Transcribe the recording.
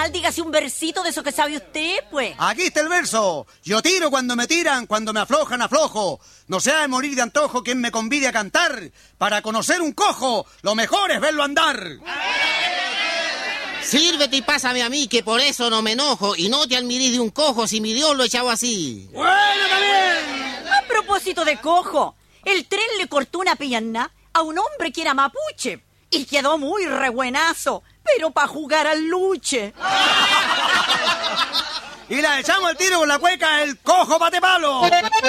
pues dígase un versito de eso que sabe usted, pues. Aquí está el verso. Yo tiro cuando me tiran, cuando me aflojan, aflojo. No sea de morir de antojo quien me convide a cantar. Para conocer un cojo, lo mejor es verlo andar. Sírvete y pásame a mí, que por eso no me enojo. Y no te admirís de un cojo si mi Dios lo echaba así. Bueno, también. A propósito de cojo, el tren le cortó una pierna a un hombre que era mapuche y quedó muy rebuenazo, pero para jugar al luche. Y la echamos el tiro con la cueca, el cojo bate palo.